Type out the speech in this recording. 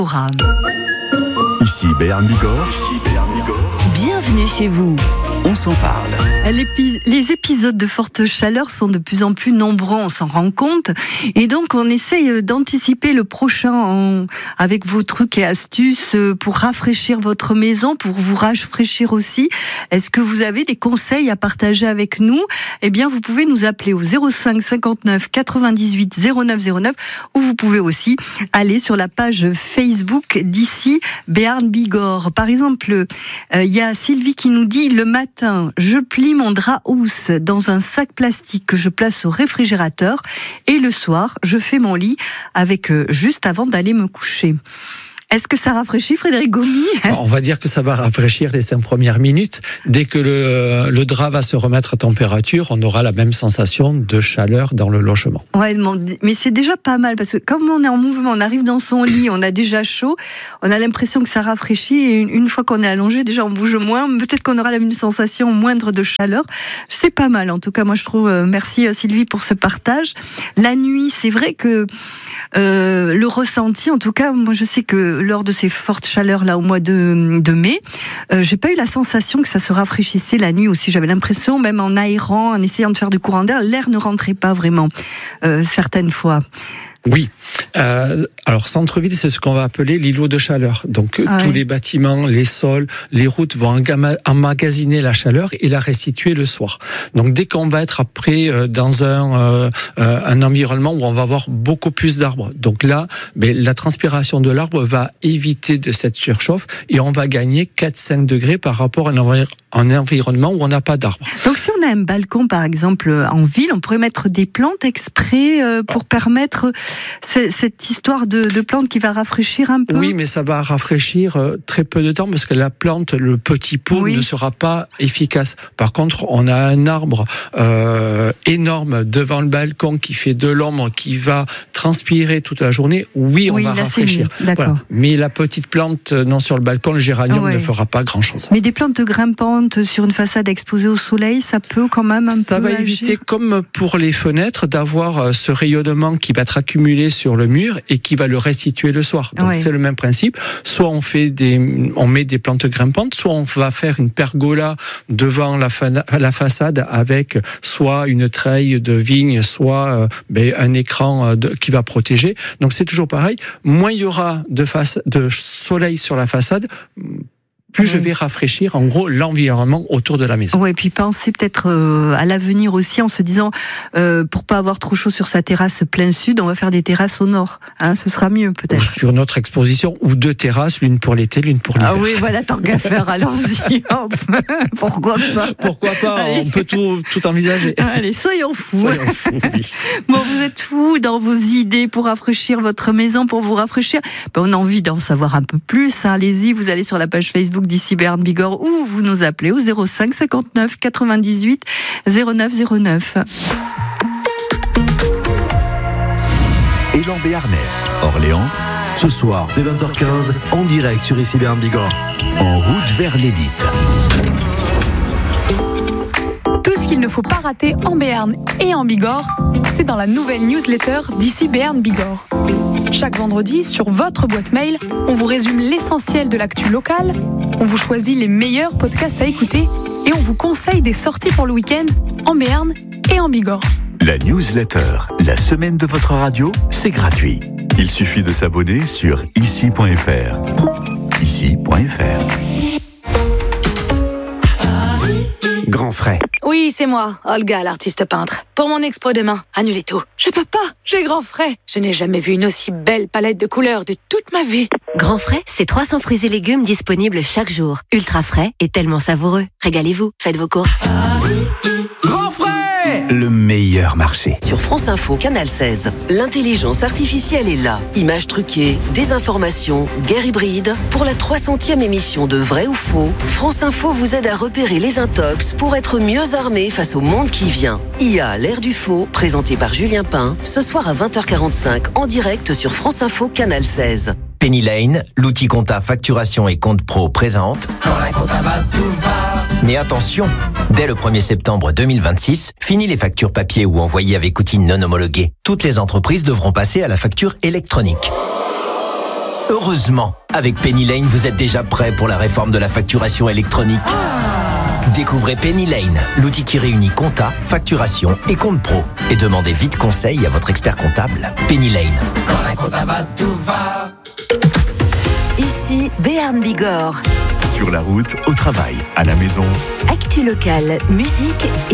Ici Béarn Bigorre. Bienvenue chez vous. On s'en parle. Les épisodes de forte chaleur sont de plus en plus nombreux, on s'en rend compte. Et donc, on essaye d'anticiper le prochain avec vos trucs et astuces pour rafraîchir votre maison, pour vous rafraîchir aussi. Est-ce que vous avez des conseils à partager avec nous? Eh bien, vous pouvez nous appeler au 05 59 98 09 09 ou vous pouvez aussi aller sur la page Facebook d'ici Béarn Bigorre. Par exemple, il y a Sylvie qui nous dit: le matin, je plie mon drap housse dans un sac plastique que je place au réfrigérateur et le soir, je fais mon lit avec juste avant d'aller me coucher. Est-ce que ça rafraîchit, Frédéric Gomy? On va dire que ça va rafraîchir les 5 premières minutes. Dès que le drap va se remettre à température, on aura la même sensation de chaleur dans le logement. Ouais, mais c'est déjà pas mal parce que comme on est en mouvement, on arrive dans son lit, on a déjà chaud, on a l'impression que ça rafraîchit et une fois qu'on est allongé, déjà on bouge moins. Peut-être qu'on aura la même sensation moindre de chaleur. C'est pas mal. En tout cas, moi je trouve. Merci Sylvie pour ce partage. La nuit, c'est vrai que le ressenti, en tout cas, moi je sais que lors de ces fortes chaleurs là au mois de mai, j'ai pas eu la sensation que ça se rafraîchissait la nuit aussi. J'avais l'impression, même en aérant, en essayant de faire du courant d'air, l'air ne rentrait pas vraiment certaines fois. Oui. Alors, centre-ville, c'est ce qu'on va appeler l'îlot de chaleur. Donc, tous les bâtiments, les sols, les routes vont emmagasiner la chaleur et la restituer le soir. Donc, dès qu'on va être après dans un environnement où on va avoir beaucoup plus d'arbres, donc là, la transpiration de l'arbre va éviter de cette surchauffe et on va gagner 4-5 degrés par rapport à un environnement où on n'a pas d'arbres. Donc, si on a un balcon, par exemple, en ville, on pourrait mettre des plantes exprès pour permettre cette histoire de plante qui va rafraîchir un peu. Oui, mais ça va rafraîchir très peu de temps parce que la plante, le petit pot ne sera pas efficace. Par contre, on a un arbre énorme devant le balcon qui fait de l'ombre, qui va transpirer toute la journée. Oui, on va rafraîchir. Voilà. Mais la petite plante sur le balcon, le géranium, ne fera pas grand-chose. Mais des plantes grimpantes sur une façade exposée au soleil, ça peut quand même ça va éviter, comme pour les fenêtres, d'avoir ce rayonnement qui va être accumulé sur le mur et qui va le restituer le soir. Donc c'est le même principe. Soit on met des plantes grimpantes, soit on va faire une pergola devant la façade avec soit une treille de vigne, soit un écran qui va protéger. Donc c'est toujours pareil. Moins il y aura de soleil sur la façade, plus je vais rafraîchir, en gros, l'environnement autour de la maison. Oui, et puis penser peut-être à l'avenir aussi, en se disant, pour pas avoir trop chaud sur sa terrasse plein sud, on va faire des terrasses au nord. Ce sera mieux, peut-être. Ou sur notre exposition, ou 2 terrasses, l'une pour l'été, l'une pour l'hiver. Ah oui, voilà, tant qu'à faire, allons-y. Pourquoi pas? Pourquoi pas? Allez. On peut tout envisager. Allez, soyons fous. Soyons fous, oui. Bon, vous êtes fous dans vos idées pour rafraîchir votre maison, pour vous rafraîchir. On a envie d'en savoir un peu plus. Allez-y, vous allez sur la page Facebook d'ici Béarn Bigorre ou vous nous appelez au 05 59 98 09 09. Élan Béarnais, Orléans, ce soir dès 20h15 en direct sur ici Béarn Bigorre, en route vers l'élite. Tout ce qu'il ne faut pas rater en Béarn et en Bigorre, c'est dans la nouvelle newsletter d'ici Béarn Bigorre. Chaque vendredi, sur votre boîte mail, on vous résume l'essentiel de l'actu locale, on vous choisit les meilleurs podcasts à écouter et on vous conseille des sorties pour le week-end en Béarn et en Bigorre. La newsletter, la semaine de votre radio, c'est gratuit. Il suffit de s'abonner sur ici.fr. Ici.fr. Grand frais. Oui, c'est moi, Olga, l'artiste peintre. Pour mon expo demain, annulez tout. Je peux pas, j'ai grand frais. Je n'ai jamais vu une aussi belle palette de couleurs de toute ma vie. Grand frais, c'est 300 fruits et légumes disponibles chaque jour. Ultra frais et tellement savoureux. Régalez-vous, faites vos courses. Grand frais, le meilleur marché. Sur France Info, Canal 16, l'intelligence artificielle est là. Images truquées, désinformation, guerre hybride. Pour la 300e émission de Vrai ou Faux, France Info vous aide à repérer les intox pour être mieux armé face au monde qui vient. IA, l'ère du faux, présenté par Julien Pain, ce soir à 20h45 en direct sur France Info, Canal 16. Penny Lane, l'outil compta facturation et compte pro présente. Quand la compta va, tout va. Mais attention, dès le 1er septembre 2026, fini les factures papier ou envoyées avec outils non homologués. Toutes les entreprises devront passer à la facture électronique. Heureusement, avec Penny Lane, vous êtes déjà prêt pour la réforme de la facturation électronique. Découvrez Penny Lane, l'outil qui réunit compta, facturation et compte pro. Et demandez vite conseil à votre expert comptable. Penny Lane. Quand la compta va, tout va. Ici, Béarn Bigorre. Sur la route, au travail, à la maison. Actu locale, musique